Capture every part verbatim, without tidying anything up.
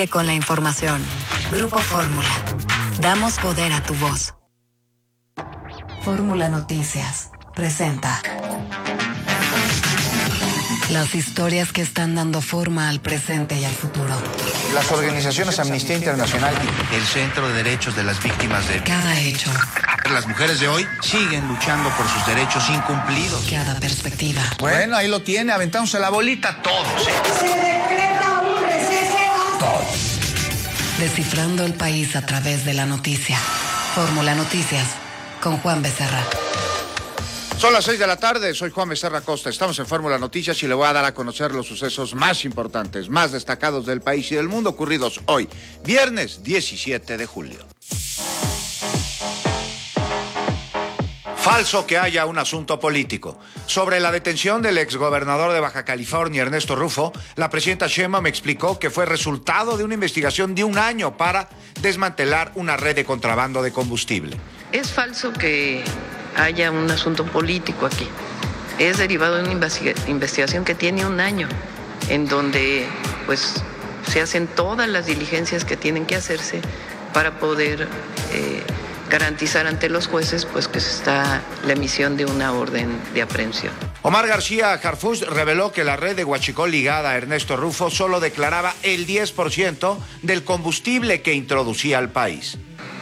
Con la información. Grupo Fórmula. Damos poder a tu voz. Fórmula Noticias presenta las historias que están dando forma al presente y al futuro. Las organizaciones Amnistía Internacional y el Centro de Derechos de las Víctimas de... Cada hecho. Las mujeres de hoy siguen luchando por sus derechos incumplidos. Cada perspectiva. Bueno, ahí lo tiene, aventándose la bolita todos. ¿eh? Se decreta un receso. Todos. Descifrando el país a través de la noticia. Fórmula Noticias con Juan Becerra. Son las seis de la tarde, soy Juan Becerra Costa, estamos en Fórmula Noticias y le voy a dar a conocer los sucesos más importantes, más destacados del país y del mundo ocurridos hoy, viernes diecisiete de julio. Falso que haya un asunto político. Sobre la detención del exgobernador de Baja California, Ernesto Rufo, la presidenta Sheinbaum me explicó que fue resultado de una investigación de un año para desmantelar una red de contrabando de combustible. Es falso que haya un asunto político aquí. Es derivado de una investiga- investigación que tiene un año, en donde pues se hacen todas las diligencias que tienen que hacerse para poder eh, garantizar ante los jueces pues que se está la emisión de una orden de aprehensión. Omar García Harfuch reveló que la red de Huachicol ligada a Ernesto Rufo solo declaraba el diez por ciento del combustible que introducía al país.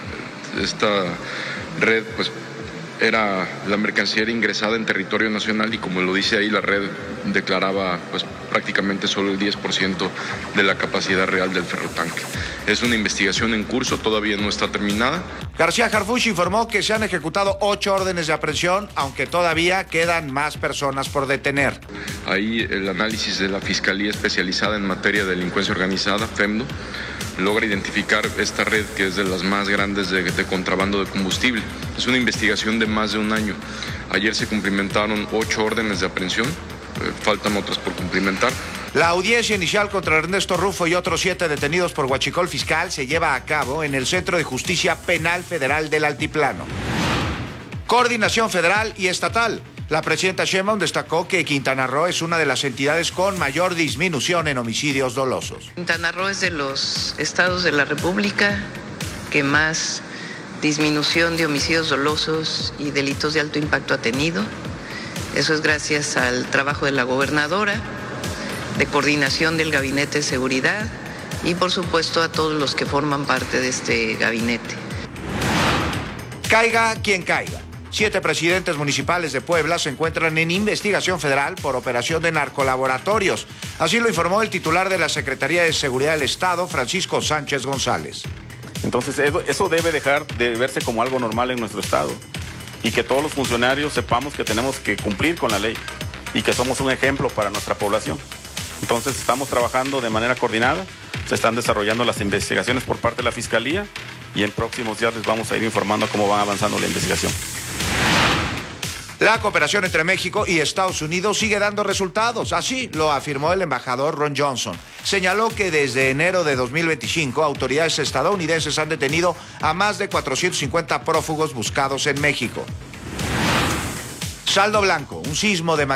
Esta red pues era la mercancía era ingresada en territorio nacional y como lo dice ahí la red declaraba pues prácticamente solo el diez por ciento de la capacidad real del ferrotanque. Es una investigación en curso, todavía no está terminada. García Harfuch informó que se han ejecutado ocho órdenes de aprehensión, aunque todavía quedan más personas por detener. Ahí el análisis de la Fiscalía Especializada en Materia de Delincuencia Organizada, FEMDO, logra identificar esta red que es de las más grandes de, de contrabando de combustible. Es una investigación de más de un año. Ayer se cumplimentaron ocho órdenes de aprehensión, eh, faltan otras por cumplimentar. La audiencia inicial contra Ernesto Rufo y otros siete detenidos por huachicol fiscal se lleva a cabo en el Centro de Justicia Penal Federal del Altiplano. Coordinación federal y estatal. La presidenta Sheinbaum destacó que Quintana Roo es una de las entidades con mayor disminución en homicidios dolosos. Quintana Roo es de los estados de la República que más disminución de homicidios dolosos y delitos de alto impacto ha tenido. Eso es gracias al trabajo de la gobernadora, de coordinación del Gabinete de Seguridad y por supuesto a todos los que forman parte de este gabinete. Caiga quien caiga. Siete presidentes municipales de Puebla se encuentran en investigación federal por operación de narcolaboratorios. Así lo informó el titular de la Secretaría de Seguridad del Estado, Francisco Sánchez González. Entonces eso debe dejar de verse como algo normal en nuestro estado y que todos los funcionarios sepamos que tenemos que cumplir con la ley y que somos un ejemplo para nuestra población. Entonces estamos trabajando de manera coordinada, se están desarrollando las investigaciones por parte de la Fiscalía y en próximos días les vamos a ir informando cómo va avanzando la investigación. La cooperación entre México y Estados Unidos sigue dando resultados, así lo afirmó el embajador Ron Johnson. Señaló que desde enero de dos mil veinticinco, autoridades estadounidenses han detenido a más de cuatrocientos cincuenta prófugos buscados en México. Saldo blanco, un sismo de magnitud